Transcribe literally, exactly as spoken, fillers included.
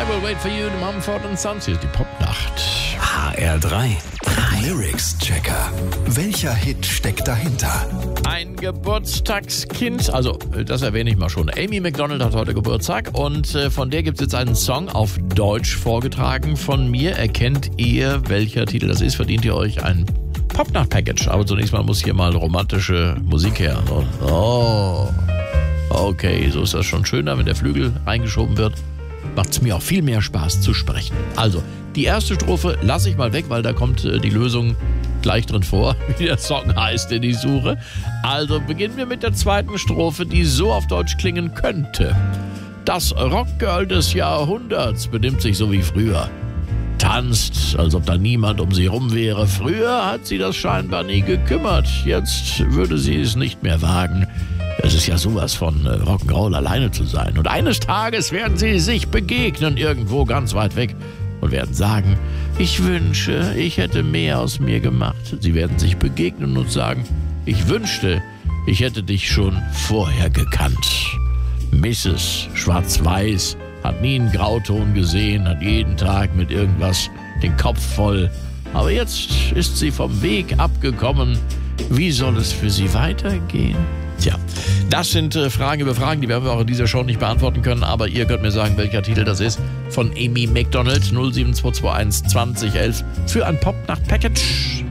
I Will Wait For You, Mumford and Sons. Hier ist die Popnacht. H R drei. Lyrics-Checker. Welcher Hit steckt dahinter? Ein Geburtstagskind, also das erwähne ich mal schon. Amy Macdonald hat heute Geburtstag und äh, von der gibt es jetzt einen Song auf Deutsch vorgetragen von mir. Erkennt ihr, welcher Titel das ist? Verdient ihr euch ein Popnacht-Package. Aber zunächst mal muss hier mal romantische Musik her. Oh, okay, so ist das schon schöner, wenn der Flügel reingeschoben wird. Macht es mir auch viel mehr Spaß zu sprechen. Also, die erste Strophe lasse ich mal weg, weil da kommt äh, die Lösung gleich drin vor, wie der Song heißt, den ich suche. Also beginnen wir mit der zweiten Strophe, die so auf Deutsch klingen könnte. Das Rockgirl des Jahrhunderts benimmt sich so wie früher. Tanzt, als ob da niemand um sie rum wäre. Früher hat sie das scheinbar nie gekümmert. Jetzt würde sie es nicht mehr wagen. Es ist ja sowas von äh, Rock'n'Roll, alleine zu sein. Und eines Tages werden sie sich begegnen, irgendwo ganz weit weg. Und werden sagen, ich wünsche, ich hätte mehr aus mir gemacht. Sie werden sich begegnen und sagen, ich wünschte, ich hätte dich schon vorher gekannt. Misses Schwarz-Weiß hat nie einen Grauton gesehen, hat jeden Tag mit irgendwas den Kopf voll. Aber jetzt ist sie vom Weg abgekommen. Wie soll es für sie weitergehen? Tja, das sind äh, Fragen über Fragen, die werden wir auch in dieser Show nicht beantworten können, aber ihr könnt mir sagen, welcher Titel das ist. Von Amy Macdonald null sieben zwei zwei eins zwanzig elf für ein Popnacht-Package.